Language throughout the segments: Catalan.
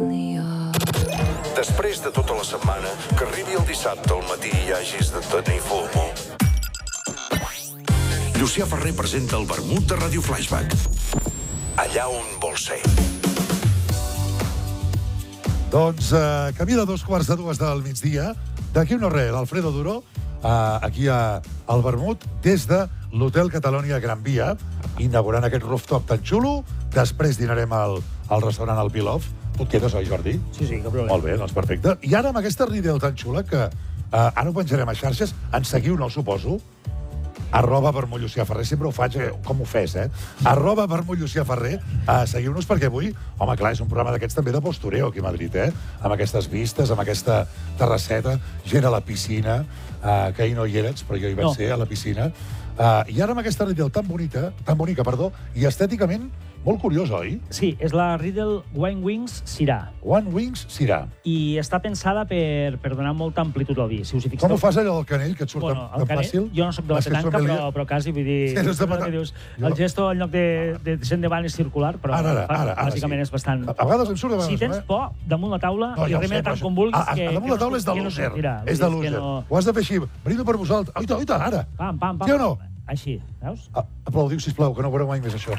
Després de tota la setmana, que arribi el dissabte al matí i hagis de tenir FOMO. Llucià Ferrer presenta el vermut de Radio Flashback. Allà on vol ser. Doncs camí de 2:45 del migdia. D'aquí no res, l'Alfredo Duró, aquí al vermut, des de l'Hotel Catalonia Gran Via, inaugurant aquest rooftop tan xulo. Després dinarem al restaurant El Pilov. Tu et quedes, oi, Jordi? Sí, cap problema. Molt bé, doncs perfecte. I ara amb aquesta Riddle tan xula que ara ho penjarem a xarxes. Ens seguiu, no, suposo? @vermutLluciàFerrer, sempre ho faig com ho fes, @vermutLluciàFerrer. Seguiu-nos perquè avui, home, clar, és un programa d'aquests també de postureo aquí a Madrid, amb aquestes vistes, amb aquesta terrasseta, gent a la piscina, que ahir no hi eres, però jo hi vaig ser, a la piscina. I ara amb aquesta Riddle tan bonica, i estèticament molt curiosa, oi? Sí, és la Riddle Wine Wings Syrah. One Wings Syrah. I està pensada per donar molta amplitud al vi. Si us hi fixeu... Com ho fas allò del canell, que et surt tan fàcil? Jo no soc de la petanca, però quasi, vull dir... Sí, no és de petanca. El gesto, en lloc de ser endavant, és circular, però bàsicament és bastant... A vegades em surt de vegades, Si tens por, damunt la taula, i remena tant com vulguis... Damunt la taula és de loser. És de loser. Ho has de fer així. Brindo per vosaltres. Oita, ara. Pam. Sí o no? Així, veus? Aplaudiu, sisplau, que no veureu mai més això.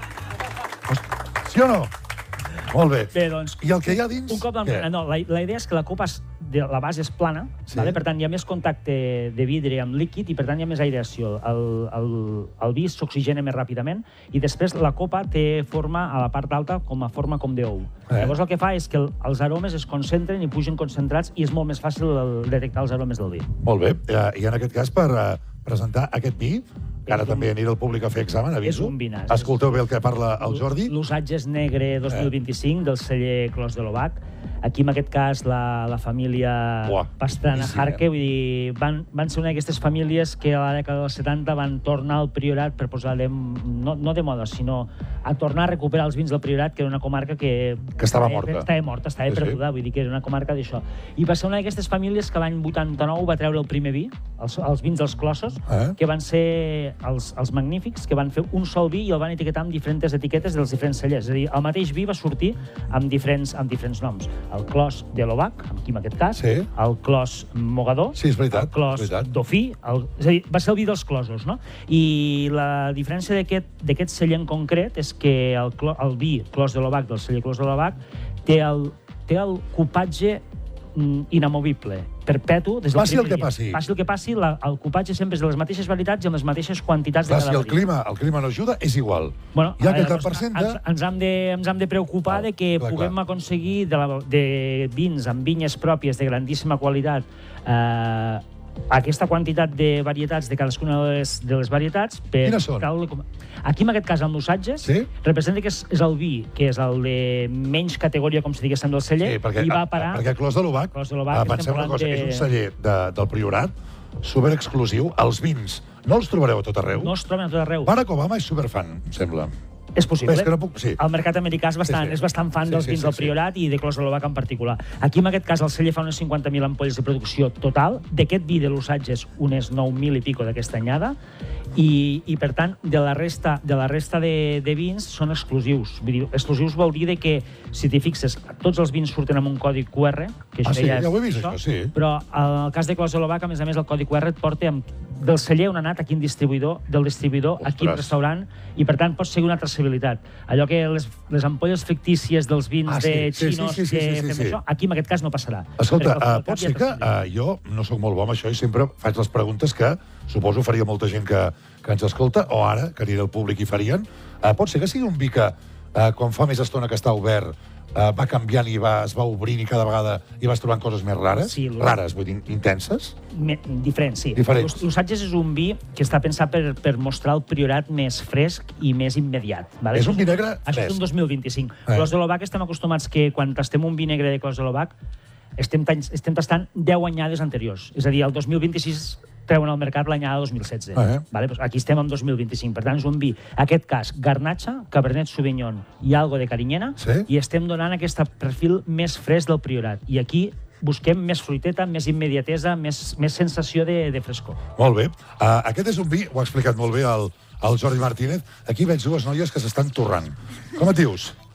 Sí o no? Molt bé. Bé, doncs... I el que hi ha dins... Un cop no, la idea és que la copa, la base és plana, per tant, hi ha més contacte de vidre amb líquid i, per tant, hi ha més aireació. El vi s'oxigena més ràpidament i després la copa té forma a la part alta com a forma com d'ou. Llavors el que fa és que els aromes es concentren i pugen concentrats i és molt més fàcil detectar els aromes del vi. Molt bé. I en aquest cas, per presentar aquest vi, que ara també anirà el públic a fer examen, aviso. És un vinàs. Escolteu bé el que parla el Jordi. L'usatge és negre 2025 del celler Clos de l'Obac. Aquí, en aquest cas, la família Pastrana Jarque, vull dir, van ser una d'aquestes famílies que a la dècada dels 70 van tornar al Priorat per posar, no de moda, sinó a tornar a recuperar els vins del Priorat, que era una comarca que estava morta. Estava perduda, vull dir que era una comarca d'això. I va ser una d'aquestes famílies que l'any 89 va treure el primer vi, els vins dels Clossos, que van ser els magnífics, que van fer un sol vi i el van etiquetar amb diferents etiquetes dels diferents cellers. És a dir, el mateix vi va sortir amb diferents noms. El Clos de l'Obac, aquí en aquest cas, el Clos Mogador, el Clos Dofí, és a dir, va ser el vi dels Closos, no? I la diferència d'aquest celler en concret és que el vi Clos de l'Obac, del celler Clos de l'Obac, té el cupatge inamovible, perpetu, des del primer dia. Passi el que passi, el cupatge sempre és de les mateixes varietats i amb les mateixes quantitats de cada varietat. Si el clima no ajuda, és igual. Hi ha aquest percentatge... Ens hem de preocupar de que puguem aconseguir de vins amb vinyes pròpies de grandíssima qualitat aquesta quantitat de varietats de cadascuna de les varietats. Quines són? Aquí, en aquest cas, amb l'usatges, representa que és el vi, que és el de menys categoria, com si diguéssim, del celler, i va parar... Perquè Clos de l'Obac, pensem una cosa, és un celler del Priorat, superexclusiu. Els vins no els trobareu a tot arreu. No els troben a tot arreu. Barack Obama és superfan, em sembla. És possible. El mercat americà és bastant fan dels vins del Priorat i de Clos de l'Obac en particular. Aquí, en aquest cas, el celler fa unes 50.000 ampolles de producció total. D'aquest vi de l'usatge és unes 9.000 i pico d'aquesta anyada. I, per tant, de la resta de vins són exclusius. Vull dir, exclusius vol dir que, si t'hi fixes, tots els vins surten amb un codi QR. Ja ho he vist, això, sí. Però, en el cas de Clos de l'Obac, a més, el codi QR et porta del celler on ha anat a quin distribuïdor, del distribuïdor a quin restaurant, i, per tant, pots seguir una traçabilitat. Allò que les ampolles fictícies dels vins de xinos que fem això, aquí, en aquest cas, no passarà. Escolta, pot ser que jo no sóc molt bo amb això i sempre faig les preguntes que suposo faria molta gent que ens escolta, o ara, que aniré al públic i farien. Pot ser que sigui un vi que, quan fa més estona que està obert, va canviant i es va obrint i cada vegada hi vas trobant coses més rares? Rares, vull dir, intenses? Diferents, sí. L'usatges és un vi que està pensat per mostrar el Priorat més fresc i més immediat. És un vi negre fresc. Això és un 2025. Clos de l'Obac estem acostumats que quan tastem un vi negre de Clos de l'Obac estem tastant 10 anyades anteriors. És a dir, el 2026 treuen al mercat l'anyada 2016. Aquí estem en 2025. Per tant, és un vi, en aquest cas, Garnatxa, Cabernet Sauvignon i algo de Carinyena, i estem donant aquest perfil més fresc del Priorat. I aquí busquem més fruiteta, més immediatesa, més sensació de frescor. Molt bé. Aquest és un vi, ho ha explicat molt bé el Jordi Martínez. Aquí veig dues noies que s'estan torrant. Com et dius?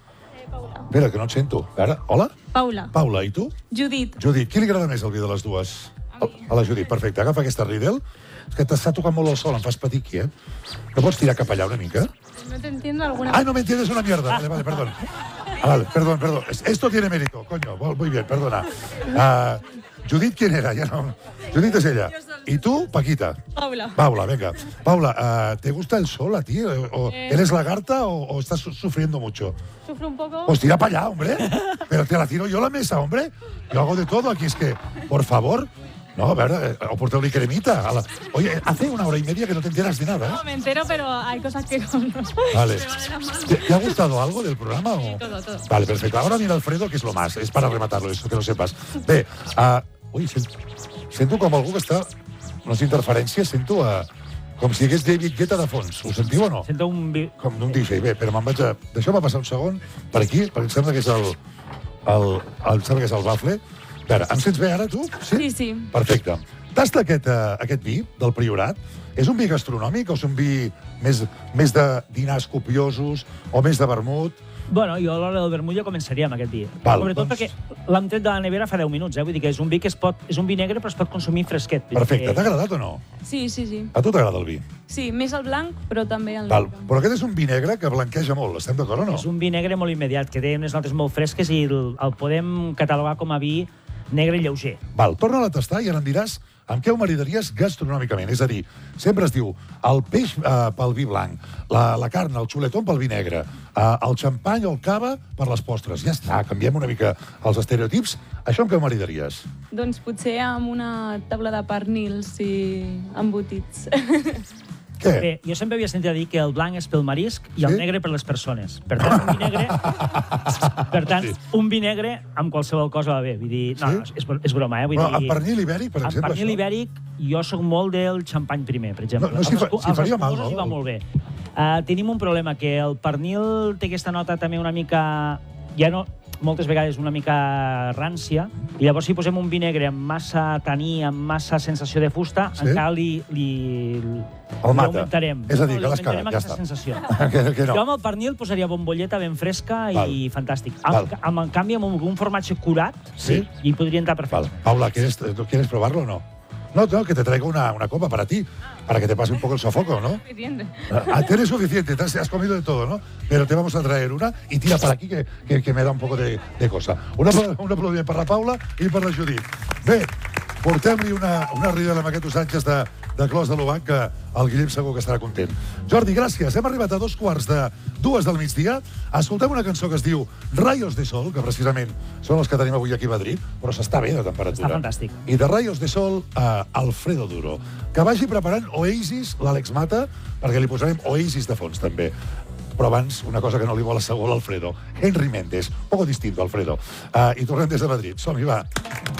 Espera, que no et sento. Ara, hola? Paula. Paula, i tu? Judit. Judit, qui li agrada més el vi de les dues? A la Judit, perfecte. Agafa aquesta Riedel. És que t'està tocant molt el sol, em fas patir aquí, No pots tirar cap allà una mica? No te entiendo alguna... Ah, no me entiendes una mierda. Vale, perdón. Vale, perdón. Esto tiene mérito, coño. Muy bien, perdona. Judit, ¿quién era? Ya no. Judit es ella. ¿Y tú, Paquita? Paula. Paula, venga. Paula, ¿te gusta el sol a ti? ¿O ¿Eres lagarta o estás sufriendo mucho? Sufro un poco. Pues tira para allá, hombre. Pero te la tiro yo la mesa, hombre. Yo hago de todo aquí, es que, por favor... No, ¿verdad? O por una cremita. Oye, hace 1 hora y media que no te enteras de nada, No, me entero, pero hay cosas que no. Vale. ¿Te ha gustado algo del programa? O? Todo. Vale, perfecto. Ahora mira Alfredo, que es lo más. Es para rematarlo, eso, que lo sepas. Bé, ui, sento com algú que està... Unes interferències, sento com si hi hagués David Guetta de fons. Ho sentiu o no? Sento un... Com d'un DJ. Bé, però me'n vaig a... Deixeu-me passar un segon per aquí, perquè em sembla que és em sembla que és el bafle. A veure, em sents bé ara, tu? Sí. Perfecte. Tasta aquest vi del Priorat. És un vi gastronòmic o és un vi més de dinars copiosos o més de vermut? Bueno, jo a l'hora del vermut ja començaria amb aquest vi. Val, Sobretot doncs... perquè l'hem tret de la nevera fa 10 minuts, Vull dir que és un vi que és un vi negre però es pot consumir fresquet. Perfecte. T'ha agradat o no? Sí. A tu t'agrada el vi? Sí, més el blanc, però també el Val. negre. Però aquest és un vi negre que blanqueja molt. Estem d'acord o no? És un vi negre molt immediat, que té unes notes molt fresques i el podem catalogar com a vi negre lleuger. Val, torna-la a tastar i ara em diràs amb què ho maridaries gastronòmicament. És a dir, sempre es diu el peix pel vi blanc, la carn, el xuletón pel vi negre, el xampany o el cava per les postres. Ja està, canviem una mica els estereotips. Això amb què ho maridaries? Doncs potser amb una taula de pernils i embotits. Què? Bé, jo sempre havia sentit a dir que el blanc és pel marisc i el negre per les persones. Per tant, un vi negre amb qualsevol cosa va bé. Vull dir, no, és broma, Vull dir, amb pernil ibèric, per exemple? Amb pernil ibèric, jo sóc molt del xampany primer, per exemple. No, si faria mal, no? Va molt bé. Tenim un problema, que el pernil té aquesta nota també una mica... Ja no, moltes vegades una mica rància, i llavors si posem un vi negre amb massa taní, amb massa sensació de fusta, encara el mata. Augmentarem. És a dir, que l'has cagat, ja està. Sensació. que no. Jo amb el pernil posaria bombolleta ben fresca i fantàstic. En canvi, amb un formatge curat, hi podria entrar perfecte. Paula, ¿quieres probarlo o no? No, que te traigo una copa para ti, para que te pase un poco el sofoco, ¿no? Suficiente. Tienes suficiente, has comido de todo, ¿no? Pero te vamos a traer una y tira para aquí, que me da un poco de cosa. Un aplaudiment per la Paula i per la Judit. Bé, portem-li una Riedel amb aquest Sánchez de Clos de l'Obac, que el Guillem segur que estarà content. Jordi, gràcies. Hem arribat a 2:45 del migdia. Escoltem una cançó que es diu Rayos de Sol, que precisament són els que tenim avui aquí a Madrid, però s'està bé de temperatura. Està fantàstic. I de Rayos de Sol a Alfredo Duro. Que vagi preparant Oasis, l'Àlex Mata, perquè li posarem Oasis de fons, també. Però abans, una cosa que no li vol assegurar l'Alfredo. Henry Méndez, poco distinto, Alfredo. I tornem des de Madrid. Som-hi, va.